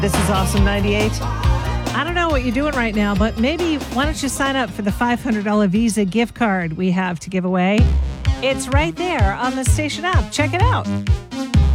This is Awesome 98. I don't know what you're doing right now, but maybe why don't you sign up for the $500 Visa gift card we have to give away? It's right there on the station app. Check it out.